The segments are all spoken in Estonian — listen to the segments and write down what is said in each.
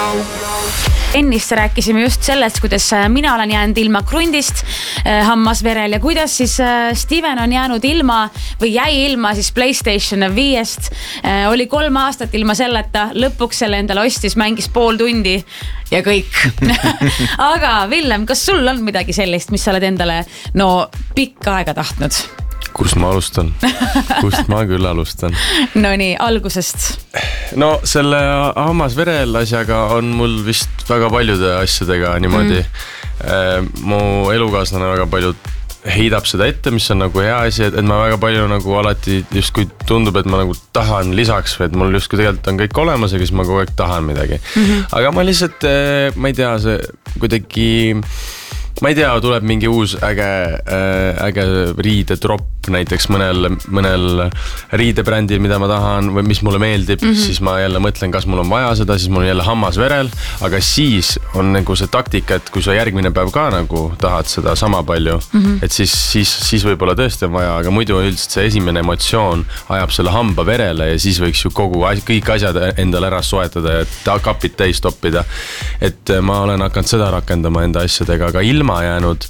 Ennist rääkisime just sellest, kuidas mina olen jäänud ilma krundist hammasverel ja kuidas siis Steven on jäänud ilma või jäi ilma siis PlayStation 5-st. Oli 3 aastat ilma selleta, lõpuks selle endale ostis, mängis pool tundi ja kõik. Aga Villem, kas sul on midagi sellist, mis sa oled endale pikka aega tahtnud? Kust ma alustan? Kust ma küll alustan? No nii, algusest. No selle hammasverel asjaga on mul vist väga paljude asjadega niimoodi. Mu elukaaslane väga palju heidab seda ette, mis on nagu hea asi, et ma väga palju nagu alati just kui tundub, et ma nagu tahan lisaks või et mul just kui tegelikult on kõik olemas ja siis ma kogu aeg tahan midagi. Aga ma lihtsalt, ma ei tea, see kuidagi... Ma ei tea, tuleb mingi uus äge riidedropp näiteks mõnel riidebrändil, mida ma tahan või mis mulle meeldib, siis ma jälle mõtlen, kas mul on vaja seda, siis mul on jälle hammasverel, aga siis on nagu see taktika, et kui sa järgmine päev ka nagu tahad seda sama palju, et siis võib-olla tõesti on vaja, aga muidu üldiselt see esimene emotsioon ajab selle hamba verele ja siis võiks ju kõik asjad endale ära soetada ja kapid täis toppida. Et ma olen hakanud seda rakendama enda asjadega, aga ilma jäänud,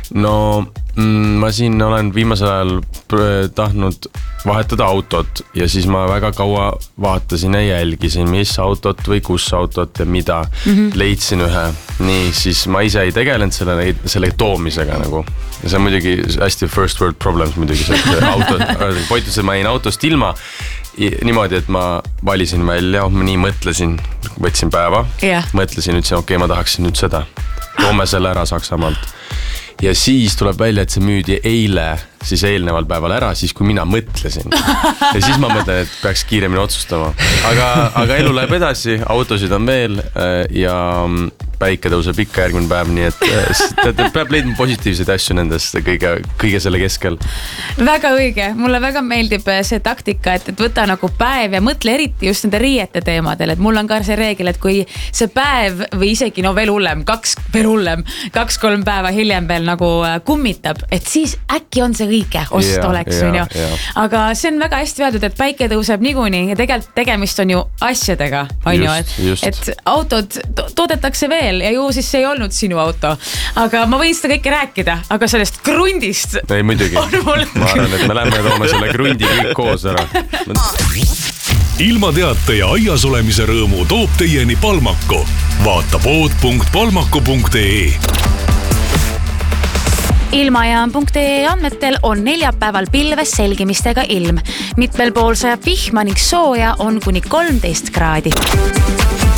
ma siin olen viimasel ajal tahtnud vahetada autot ja siis ma väga kaua vaatasin ja jälgisin, mis autot või kus autot ja mida leidsin ühe. Nii, siis ma ise ei tegelenud selle toomisega nagu. Ja see on muidugi hästi first world problems muidugi, see auto, poitus, et ma jäin autost ilma niimoodi, et ma valisin välja, ma nii mõtlesin, võtsin päeva, mõtlesin, ütlesin, okei, ma tahaksin nüüd seda. Toome selle ära Saksamaalt. Ja siis tuleb välja, et see müüdi eile, siis eelneval päeval ära, siis kui mina mõtlesin. Ja siis ma mõtlen, et peaks kiiremini otsustama. Aga elu läheb edasi, autosid on veel ja päike tõuseb ikka järgmine päev, nii et peab leidma positiivseid asju nendest kõige selle keskel. Väga õige, mulle väga meeldib see taktika, et võta nagu päev ja mõtle eriti just nende riiete teemadel, et mul on ka see reegel, et kui see päev või isegi veel hullem, 2-3 päeva hiljem veel nagu kummitab, et siis äkki on see õige ost oleks. Aga see on väga hästi öeldud, et päike tõuseb niikuinii ja tegelikult tegemist on ju asjadega, on ju, et autod toodetakse veel ja ju siis see ei olnud sinu auto. Aga ma võin seda kõike rääkida, aga sellest krundist ei, muidugi. Ma arvan, et me lähme toome selle krundi kõik koos ära. Ilmateate ja aias olemise rõõmu toob teieni Palmako. Vaata pood.palmako.ee. Ilmajaam.ee andmetel on neljapäeval pilves selgimistega ilm. Mitmel pool sajab vihma ning sooja on kuni 13 kraadi.